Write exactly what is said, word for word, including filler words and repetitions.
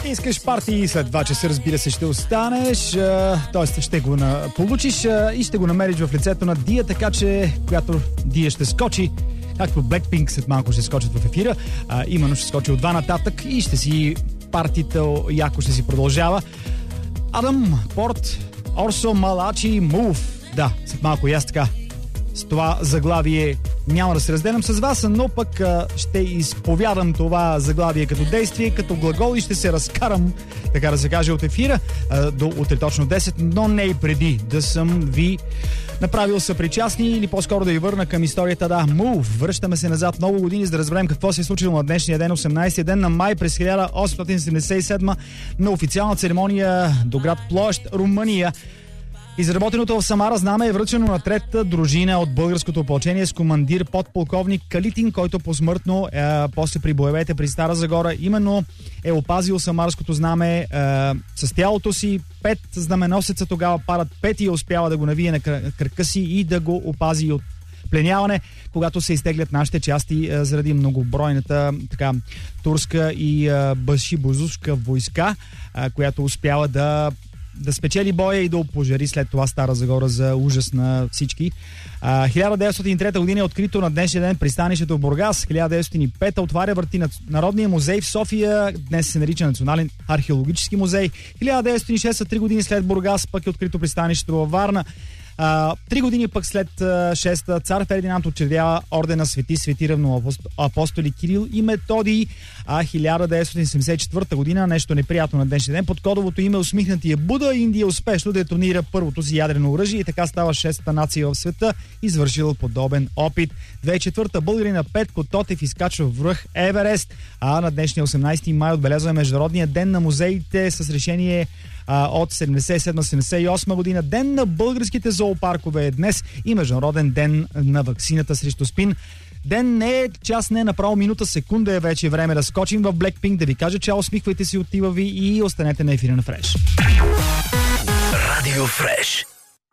Искаш парти след два часа, разбира се, ще останеш, т.е. ще го на... получиш а, и ще го намериш в лицето на Дия, така че когато Дия ще скочи, както Blackpink след малко ще скочат в ефира, а, именно ще скочи от два нататък и ще си партито яко ще си продължава. Адам Порт, Орсо Малачи, Move. Да, след малко и аз така. С това заглавие няма да се разделям с вас, но пък а, ще изповядам това заглавие като действие, като глагол и ще се разкарам, така да се каже, от ефира а, до утре точно десет, но не и преди да съм ви направил съпричастни или по-скоро да ви върна към историята. Да, Move. Връщаме се назад много години, за да разберем какво се е случило на днешния ден, осемнайсети ден на май през хиляда осемстотин седемдесет и седма на официална церемония до град Площ, Румъния. Изработеното в Самара знаме е връчено на третата дружина от българското опълчение с командир подполковник Калитин, който посмъртно е, после при боевете при Стара Загора именно е опазил самарското знаме е, с тялото си. Пет знаменосеца тогава падат, пет и успява да го навие на кръка си и да го опази от пленяване, когато се изтеглят нашите части е, заради многобройната така турска и е, башибозушка войска, е, която успява да да спечели боя и да опожари след това Стара Загора за ужас на всички. А, хиляда деветстотин и трета година е открито на днешния ден пристанището в Бургас. хиляда деветстотин и пета отваря врати на Народния музей в София. Днес се нарича Национален археологически музей. хиляда деветстотин и шеста, три години след Бургас, пък е открито пристанището във Варна. Uh, три години пък след uh, шеста цар Фердинанд учредява ордена Свети Свети равноапостоли Кирил и Методий, а хиляда деветстотин седемдесет и четвърта година, нещо неприятно на днешния ден, под кодовото име Усмихнатия Буда, Индия успешно детонира първото си ядрено оръжие и така става шестата нация в света, извършила подобен опит. две хиляди и четвърта година Петко Тотев изкачва връх Еверест, а на днешния осемнайсети май отбелязва Международния ден на музеите с решение от седемдесет и седма седемдесет и осма година. Ден на българските зоопаркове е днес и Международен ден на ваксината срещу спин. Ден не е час, не е направо минута, секунда е вече време да скочим в Blackpink, да ви кажа чао, усмихвайте си, отива ви и останете на ефира на Фреш. Радио Фреш.